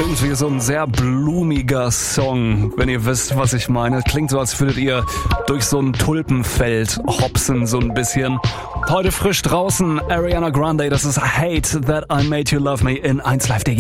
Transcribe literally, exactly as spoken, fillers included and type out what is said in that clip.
irgendwie so ein sehr blumiger Song, wenn ihr wisst, was ich meine. Klingt so, als würdet ihr durch so ein Tulpenfeld hopsen, so ein bisschen. Heute frisch draußen, Ariana Grande, das ist Hate That I Made You Love Me in eins Live D J.